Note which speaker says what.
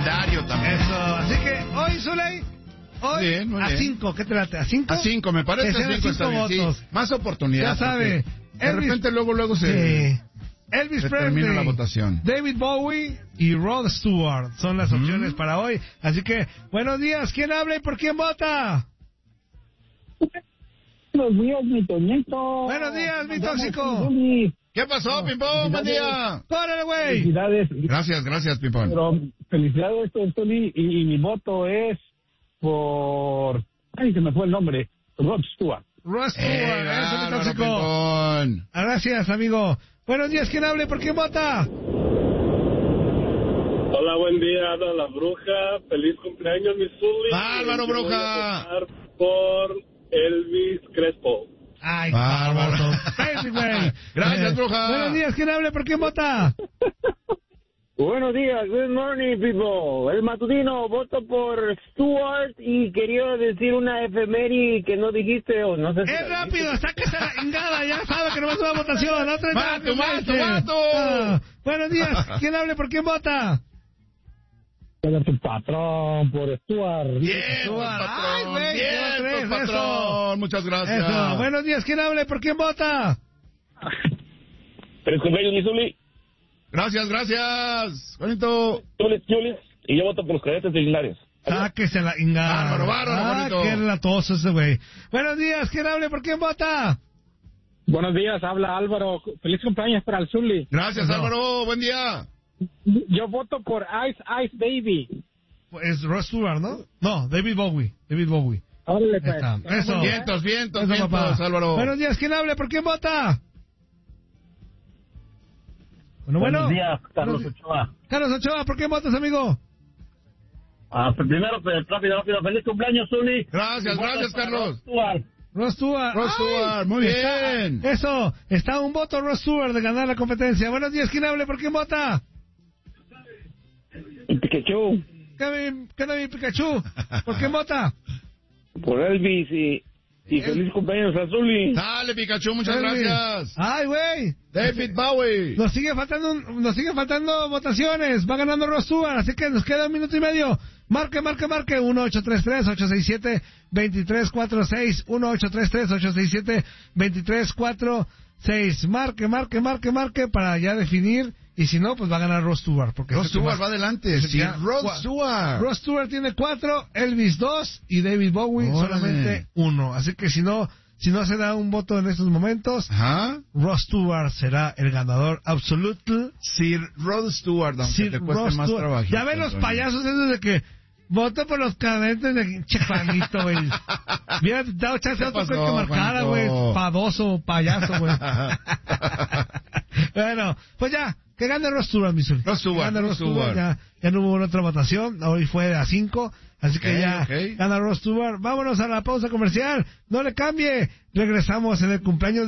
Speaker 1: solidario también.
Speaker 2: Eso, así que hoy, Zuley, hoy
Speaker 1: bien,
Speaker 2: a 5, ¿qué te late? ¿A 5?
Speaker 1: A 5, me parece, a 5 está bien,
Speaker 2: votos.
Speaker 1: sí. Más oportunidad.
Speaker 2: Ya sabe.
Speaker 1: De repente luego se...
Speaker 2: Sí. Elvis
Speaker 1: Se termina
Speaker 2: Presley,
Speaker 1: la votación.
Speaker 2: David Bowie y Rod Stewart son las opciones para hoy. Así que, buenos días. ¿Quién habla y por quién vota?
Speaker 3: Buenos días, mi Toñito.
Speaker 2: Buenos días, mi tóxico.
Speaker 1: ¿Qué pasó, Pimpón? Buen día.
Speaker 2: ¡Córrele, güey!
Speaker 3: Felicidades.
Speaker 1: Gracias, Pimpón.
Speaker 3: Pero felicidades, Tony, y mi voto es por... Ay, se me fue el nombre. Rod Stewart.
Speaker 2: Rod Stewart, eso, mi tóxico.
Speaker 1: Pimpón.
Speaker 2: Gracias, amigo. Buenos días, ¿quién habla y por quién vota?
Speaker 4: Hola, buen día, Ana la Bruja. Feliz cumpleaños, mi Zully.
Speaker 1: ¡Bárbaro,
Speaker 4: Yo
Speaker 1: Bruja!
Speaker 4: voy a votar por Elvis Crespo.
Speaker 2: Ay,
Speaker 1: Bárbaro.
Speaker 2: güey.
Speaker 1: Gracias, Bruja.
Speaker 2: Buenos días, ¿quién habla y por quién vota?
Speaker 3: Buenos días, good morning, people. El matutino, voto por Stewart y quería decir una efeméride que no dijiste o no sé si...
Speaker 2: ¡Es rápido! ¡Sáquese la ingada! Ya sabe que no va a una votación.
Speaker 1: ¡Mato!
Speaker 2: Buenos días, ¿quién habla y por quién vota?
Speaker 3: Por tu patrón, por Stewart.
Speaker 1: Bien,
Speaker 2: Ay,
Speaker 1: patrón.
Speaker 2: güey, lleva tres,
Speaker 1: Bien, patrón.
Speaker 2: eso.
Speaker 1: Muchas gracias.
Speaker 2: Eso. Buenos días, ¿quién habla y por quién vota?
Speaker 4: Feliz cumpleaños, mi Zully.
Speaker 1: Gracias. Bonito.
Speaker 4: Julis. Y yo voto por los cadetes de Linares.
Speaker 2: Sáquese la ingada.
Speaker 1: Bárbaro, bonito.
Speaker 2: Qué relatoso ese güey. Buenos días, ¿quién habla y por quién vota?
Speaker 3: Buenos días, habla Álvaro. Feliz cumpleaños para el Zully.
Speaker 1: Gracias,
Speaker 2: No.
Speaker 1: Álvaro. Buen día.
Speaker 3: Yo voto por Ice Baby.
Speaker 2: Es Rod Stewart, ¿no? No, David Bowie.
Speaker 3: Órale, pues.
Speaker 2: Está. Eso.
Speaker 1: Vientos,
Speaker 2: Eso, papá.
Speaker 1: Álvaro.
Speaker 2: Buenos días, ¿quién habla y por quién vota? Bueno.
Speaker 4: Buenos días, Carlos Ochoa.
Speaker 2: Carlos Ochoa, ¿por qué votas, amigo?
Speaker 4: Primero, rápido. Feliz cumpleaños, Zully.
Speaker 1: Gracias, Carlos.
Speaker 2: Rod Stewart.
Speaker 1: Rod Stewart, muy bien.
Speaker 2: Eso, está un voto Rod Stewart de ganar la competencia. Buenos días, ¿quién habla y por quién vota?
Speaker 3: Pikachu.
Speaker 2: ¿Qué mi Pikachu? ¿Por quién vota?
Speaker 3: Por Elvis y feliz cumpleaños a Zully.
Speaker 1: Dale, Pikachu, muchas
Speaker 2: Elvis.
Speaker 1: gracias.
Speaker 2: Ay, güey.
Speaker 1: David Bowie.
Speaker 2: Nos sigue faltando votaciones. Va ganando Rod Stewart, así que nos queda 1 minuto y medio. Marque. 1-833-867-2346. 1-833-867-2346. Marque para ya definir. Y si no, pues va a ganar Rod Stewart. Porque
Speaker 1: Rod Stewart va adelante. Sí, Rod Stewart.
Speaker 2: Rod Stewart tiene 4, Elvis 2 y David Bowie solamente 1. Así que si no se da un voto en estos momentos,
Speaker 1: Ajá.
Speaker 2: Rod Stewart será el ganador absoluto.
Speaker 1: Sir Rod Stewart, aunque
Speaker 2: Sir
Speaker 1: te cueste
Speaker 2: Rod
Speaker 1: más
Speaker 2: Stewart.
Speaker 1: trabajo.
Speaker 2: Ya ven los payasos esos de que voto por los cadetes de Chifanito, güey. Mira, te dado chance a otro
Speaker 1: pasó,
Speaker 2: que marcara, güey.
Speaker 1: Juanito?
Speaker 2: Padoso, payaso, güey. Bueno, pues ya, que gane Rod Stewart, mi Zully.
Speaker 1: Rod Stewart,
Speaker 2: Gana
Speaker 1: Rod Stewart.
Speaker 2: Ya no hubo otra votación, hoy fue a 5, así que ya
Speaker 1: Ok.
Speaker 2: gana Rod Stewart. Vámonos a la pausa comercial, no le cambie. Regresamos en el cumpleaños